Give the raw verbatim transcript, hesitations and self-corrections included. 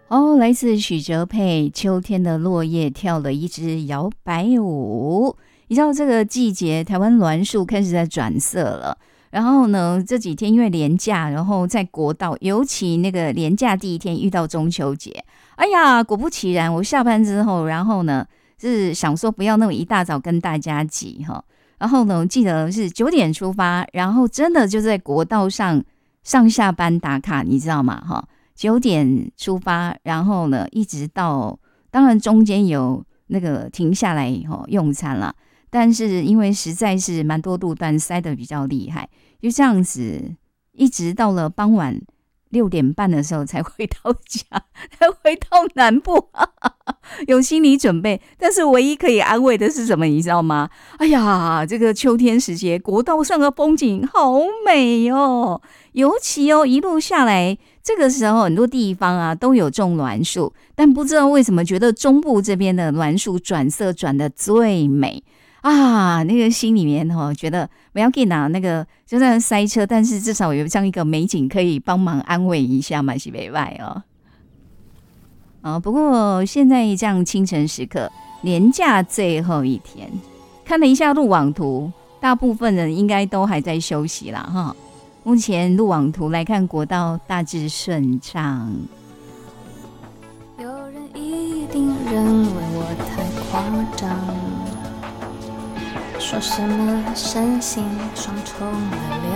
哦，来自许哲佩，秋天的落叶跳了一支摇摆舞。你知道这个季节，台湾栾树开始在转色了。然后呢，这几天因为连假，然后在国道，尤其那个连假第一天遇到中秋节，哎呀，果不其然，我下班之后，然后呢是想说不要那么一大早跟大家挤哈。然后呢，我记得是九点出发，然后真的就在国道上上下班打卡，你知道吗？哈。九点出发，然后呢，一直到当然中间有那个停下来以后用餐啦，但是因为实在是蛮多路段塞得比较厉害，就这样子一直到了傍晚六点半的时候才回到家，才回到南部，有心理准备。但是唯一可以安慰的是什么，你知道吗？哎呀，这个秋天时节，国道上的风景好美哦，尤其哦一路下来。这个时候很多地方啊都有种栾树，但不知道为什么觉得中部这边的栾树转色转得最美啊！那个心里面哦觉得不要给拿那个就算塞车，但是至少有这样一个美景可以帮忙安慰一下嘛，是没外哦。啊，不过现在这样清晨时刻，连假最后一天，看了一下路网图，大部分人应该都还在休息啦哈。目前路网图来看，国道大致顺畅。 有人一定认为我太夸张，说什么身心双重的